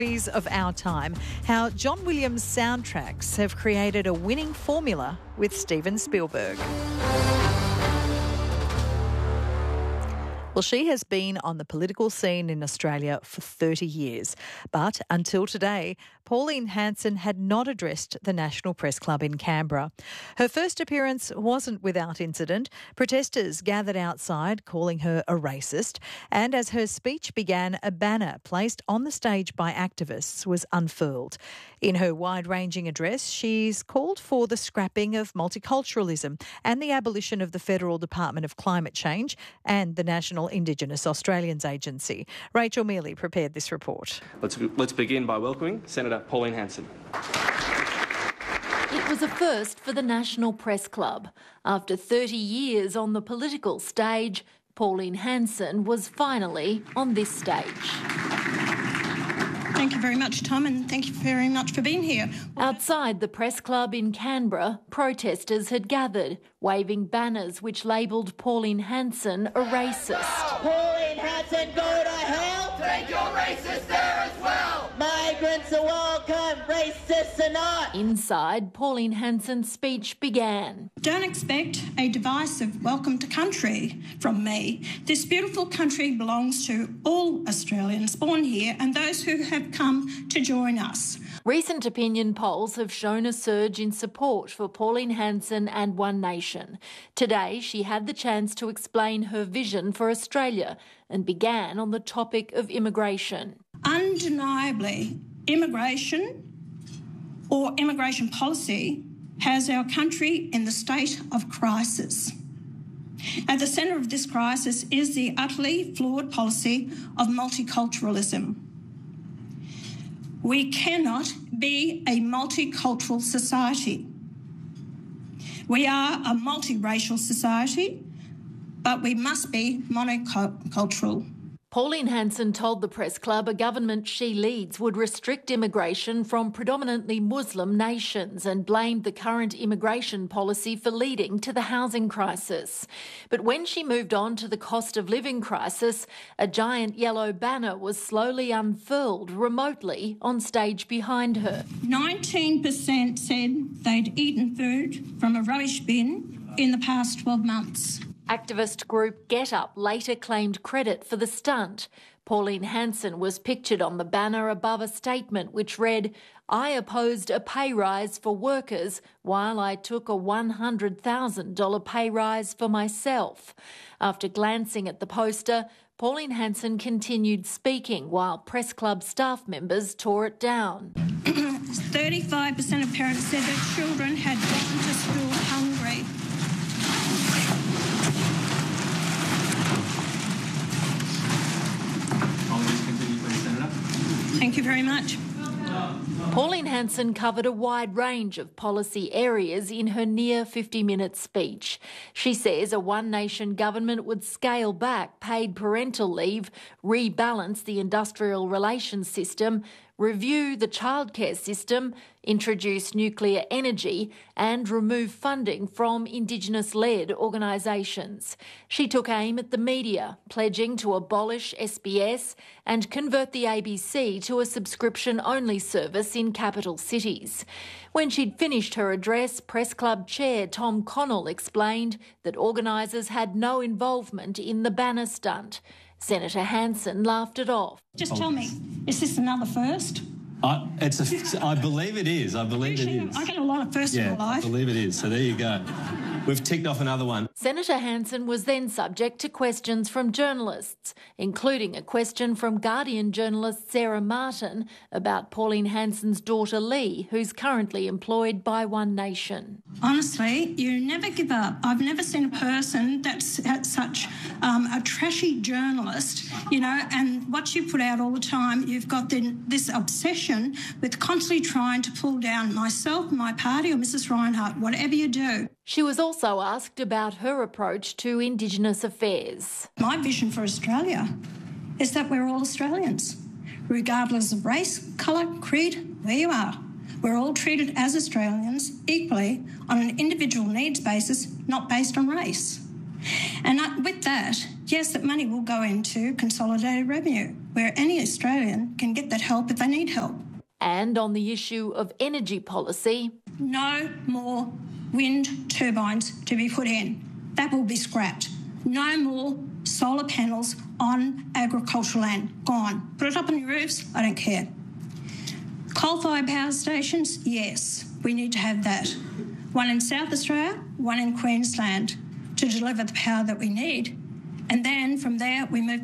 Of our time, how John Williams soundtracks have created a winning formula with Steven Spielberg. Well, she has been on the political scene in Australia for 30 years. But until today, Pauline Hanson had not addressed the National Press Club in Canberra. Her first appearance wasn't without incident. Protesters gathered outside calling her a racist. And as her speech began, a banner placed on the stage by activists was unfurled. In her wide-ranging address, she's called for the scrapping of multiculturalism and the abolition of the Federal Department of Climate Change and the National Indigenous Australians Agency. Rachel Mealy prepared this report. Let's begin by welcoming Senator Pauline Hanson. It was a first for the National Press Club. After 30 years on the political stage, Pauline Hanson was finally on this stage. Thank you very much, Tom, and thank you very much for being here. Outside the Press Club in Canberra, protesters had gathered, waving banners which labelled Pauline Hanson a racist. Pauline Hanson, go to hell! Take your racist there as well! Migrants are welcome, racists are not! Inside, Pauline Hanson's speech began. Don't expect a divisive welcome to country from me. This beautiful country belongs to all Australians born here and those who have come to join us. Recent opinion polls have shown a surge in support for Pauline Hanson and One Nation. Today, she had the chance to explain her vision for Australia and began on the topic of immigration. Undeniably, immigration or immigration policy has our country in the state of crisis. At the centre of this crisis is the utterly flawed policy of multiculturalism. We cannot be a multicultural society. We are a multiracial society, but we must be monocultural. Pauline Hanson told the Press Club a government she leads would restrict immigration from predominantly Muslim nations and blamed the current immigration policy for leading to the housing crisis. But when she moved on to the cost of living crisis, a giant yellow banner was slowly unfurled remotely on stage behind her. 19% said they'd eaten food from a rubbish bin in the past 12 months. Activist group Get Up later claimed credit for the stunt. Pauline Hanson was pictured on the banner above a statement which read, "I opposed a pay rise for workers while I took a $100,000 pay rise for myself." After glancing at the poster, Pauline Hanson continued speaking while Press Club staff members tore it down. 35% of parents said their children had gone to school hungry. Thank you very much. Pauline Hanson covered a wide range of policy areas in her near 50-minute speech. She says a One Nation government would scale back paid parental leave, rebalance the industrial relations system, review the childcare system, introduce nuclear energy and remove funding from Indigenous-led organisations. She took aim at the media, pledging to abolish SBS and convert the ABC to a subscription-only service in capital cities. When she'd finished her address, Press Club Chair Tom Connell explained that organisers had no involvement in the banner stunt. Senator Hanson laughed it off. Just tell me, is this another first? I believe it is. I believe it is. I get a lot of firsts in my life. I believe it is. So there you go. We've ticked off another one. Senator Hanson was then subject to questions from journalists, including a question from Guardian journalist Sarah Martin about Pauline Hanson's daughter Lee, who's currently employed by One Nation. Honestly, you never give up. I've never seen a person that's such a trashy journalist, and what you put out all the time, you've got this obsession with constantly trying to pull down myself, my party or Mrs Reinhardt, whatever you do. She was also asked about her approach to Indigenous affairs. My vision for Australia is that we're all Australians, regardless of race, colour, creed, where you are. We're all treated as Australians equally on an individual needs basis, not based on race. And with that, yes, that money will go into consolidated revenue, where any Australian can get that help if they need help. And on the issue of energy policy, no more wind turbines to be put in. That will be scrapped. No more solar panels on agricultural land. Gone. Put it up on your roofs. I don't care. Coal-fired power stations, yes, we need to have that. One in South Australia, one in Queensland to deliver the power that we need. And then from there, we move